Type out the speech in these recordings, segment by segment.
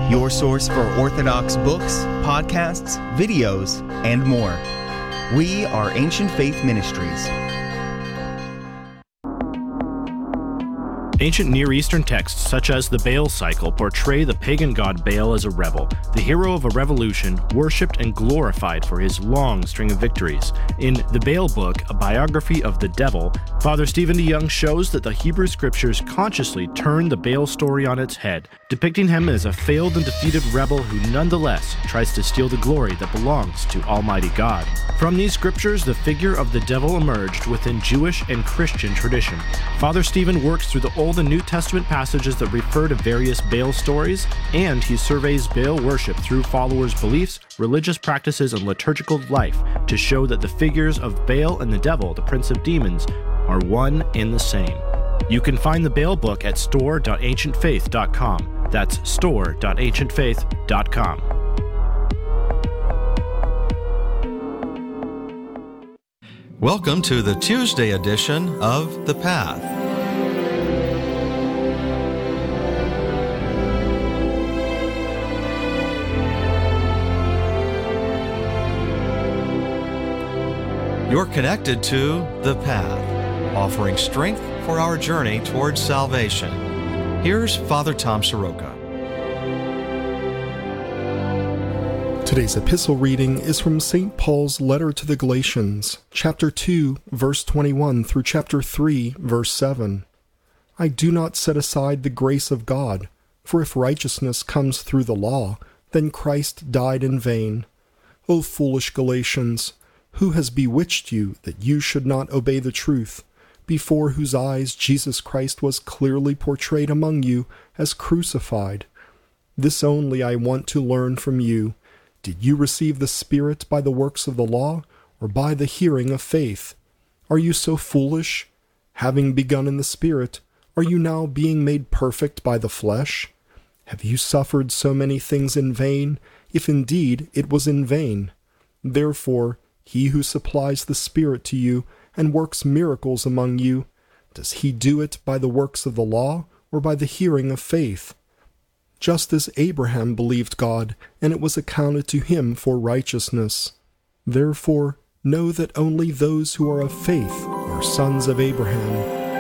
your source for Orthodox books, podcasts, videos, and more. We are Ancient Faith Ministries. Ancient Near Eastern texts, such as the Baal cycle, portray the pagan god Baal as a rebel, the hero of a revolution, worshipped and glorified for his long string of victories. In the Baal book, a biography of the devil, Father Stephen DeYoung shows that the Hebrew scriptures consciously turn the Baal story on its head, depicting him as a failed and defeated rebel who nonetheless tries to steal the glory that belongs to Almighty God. From these scriptures, the figure of the devil emerged within Jewish and Christian tradition. Father Stephen works through the Old and New Testament passages that refer to various Baal stories, and he surveys Baal worship through followers' beliefs, religious practices, and liturgical life to show that the figures of Baal and the devil, the prince of demons, are one and the same. You can find the Baal book at store.ancientfaith.com. That's store.ancientfaith.com. Welcome to the Tuesday edition of The Path. You're connected to The Path, offering strength for our journey towards salvation. Here's Father Tom Soroka. Today's epistle reading is from St. Paul's letter to the Galatians, chapter 2, verse 21 through chapter 3, verse 7. I do not set aside the grace of God, for if righteousness comes through the law, then Christ died in vain. O foolish Galatians, who has bewitched you that you should not obey the truth, before whose eyes Jesus Christ was clearly portrayed among you as crucified? This only I want to learn from you. Did you receive the Spirit by the works of the law, or by the hearing of faith? Are you so foolish? Having begun in the Spirit, are you now being made perfect by the flesh? Have you suffered so many things in vain, if indeed it was in vain? Therefore, he who supplies the Spirit to you and works miracles among you, does he do it by the works of the law or by the hearing of faith? Just as Abraham believed God, and it was accounted to him for righteousness. Therefore, know that only those who are of faith are sons of Abraham.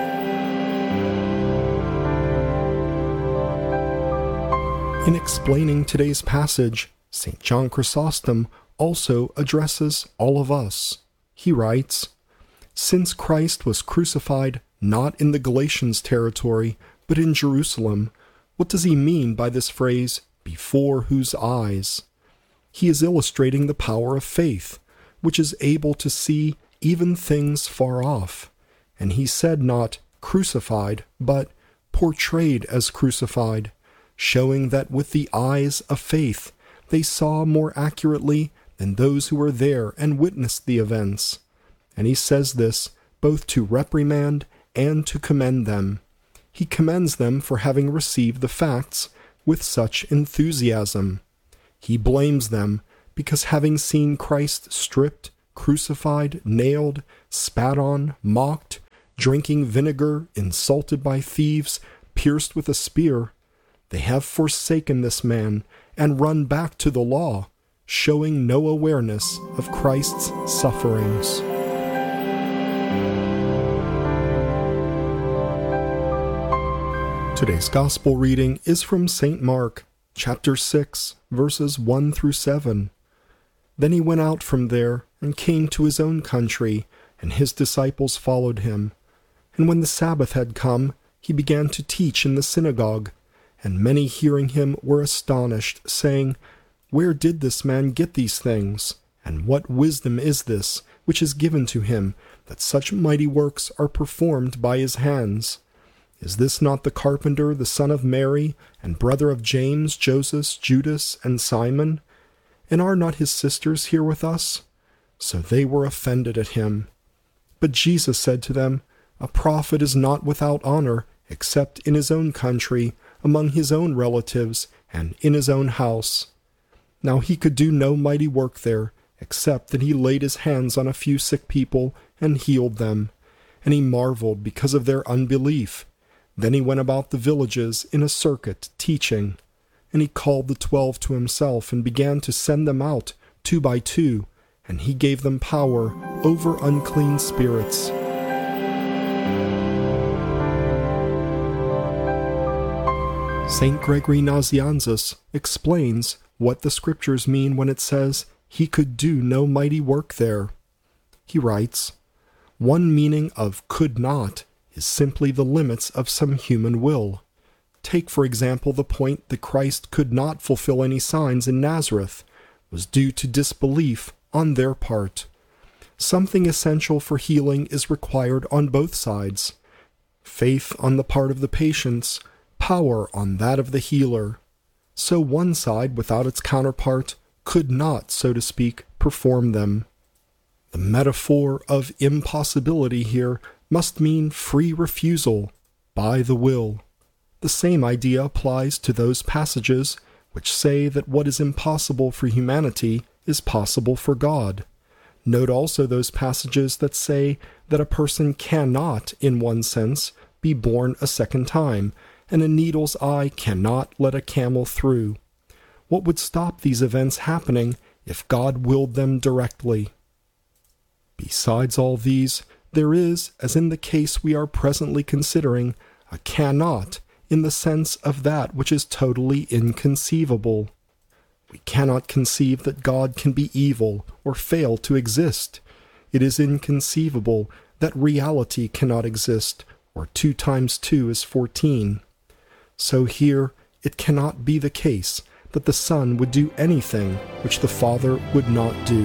In explaining today's passage, St. John Chrysostom also addresses all of us. He writes, "Since Christ was crucified not in the Galatians' territory, but in Jerusalem, what does he mean by this phrase, 'before whose eyes'? He is illustrating the power of faith, which is able to see even things far off. And he said not crucified, but portrayed as crucified, showing that with the eyes of faith they saw more accurately than those who were there and witnessed the events. And he says this both to reprimand and to commend them. He commends them for having received the facts with such enthusiasm. He blames them because having seen Christ stripped, crucified, nailed, spat on, mocked, drinking vinegar, insulted by thieves, pierced with a spear, they have forsaken this man and run back to the law, showing no awareness of Christ's sufferings. Today's Gospel reading is from St. Mark, chapter 6, verses 1 through 7. Then he went out from there and came to his own country, and his disciples followed him. And when the Sabbath had come, he began to teach in the synagogue, and many hearing him were astonished, saying, "Where did this man get these things? And what wisdom is this which is given to him, that such mighty works are performed by his hands? Is this not the carpenter, the son of Mary, and brother of James, Joseph, Judas, and Simon? And are not his sisters here with us?" So they were offended at him. But Jesus said to them, "A prophet is not without honor, except in his own country, among his own relatives, and in his own house." Now he could do no mighty work there, except that he laid his hands on a few sick people and healed them. And he marveled because of their unbelief. Then he went about the villages in a circuit, teaching. And he called the 12 to himself and began to send them out 2 by 2, and he gave them power over unclean spirits. St. Gregory Nazianzus explains what the scriptures mean when it says he could do no mighty work there. He writes, "One meaning of could not is simply the limits of some human will. Take, for example, the point that Christ could not fulfill any signs in Nazareth was due to disbelief on their part. Something essential for healing is required on both sides. Faith on the part of the patients, power on that of the healer. So one side, without its counterpart, could not, so to speak, perform them. The metaphor of impossibility here must mean free refusal by the will. The same idea applies to those passages which say that what is impossible for humanity is possible for God. Note also those passages that say that a person cannot, in one sense, be born a second time, and a needle's eye cannot let a camel through. What would stop these events happening if God willed them directly? Besides all these, there is, as in the case we are presently considering, a cannot, in the sense of that which is totally inconceivable. We cannot conceive that God can be evil or fail to exist. It is inconceivable that reality cannot exist, or 2 times 2 is 14. So here it cannot be the case that the Son would do anything which the Father would not do.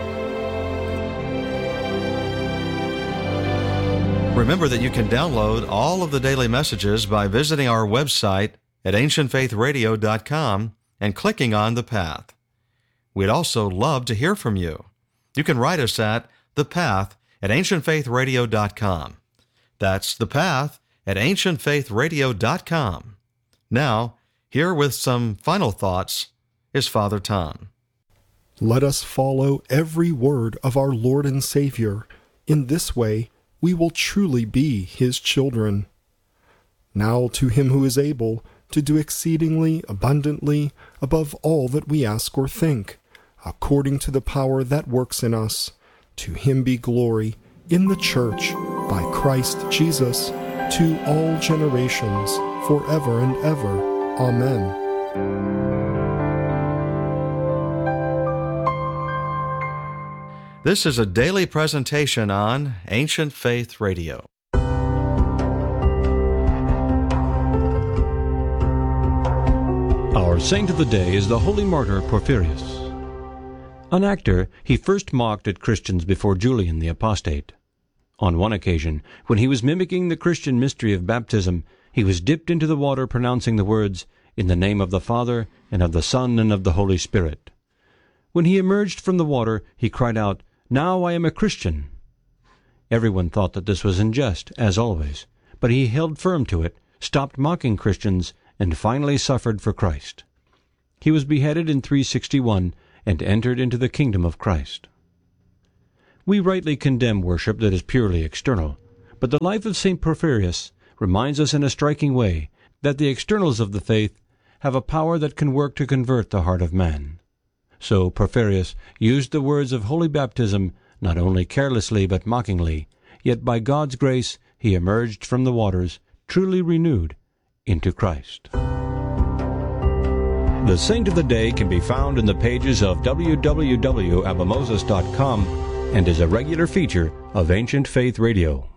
Remember that you can download all of the daily messages by visiting our website at ancientfaithradio.com and clicking on The Path. We'd also love to hear from you. You can write us at The Path at ancientfaithradio.com. That's The Path at ancientfaithradio.com. Now, here with some final thoughts is Father Tom. Let us follow every word of our Lord and Savior. In this way, we will truly be His children. Now to Him who is able to do exceedingly abundantly above all that we ask or think, according to the power that works in us, to Him be glory in the Church by Christ Jesus to all generations, forever and ever. Amen. This is a daily presentation on Ancient Faith Radio. Our saint of the day is the holy martyr Porphyrius. An actor, he first mocked at Christians before Julian the Apostate. On one occasion, when he was mimicking the Christian mystery of baptism, he was dipped into the water pronouncing the words, "In the name of the Father, and of the Son, and of the Holy Spirit." When he emerged from the water, he cried out, "Now I am a Christian." Everyone thought that this was in jest, as always, but he held firm to it, stopped mocking Christians, and finally suffered for Christ. He was beheaded in 361 and entered into the kingdom of Christ. We rightly condemn worship that is purely external, but the life of St. Porphyrius reminds us in a striking way that the externals of the faith have a power that can work to convert the heart of man. So Porphyrius used the words of holy baptism not only carelessly but mockingly, yet by God's grace he emerged from the waters, truly renewed, into Christ. The Saint of the Day can be found in the pages of www.abimoses.com and is a regular feature of Ancient Faith Radio.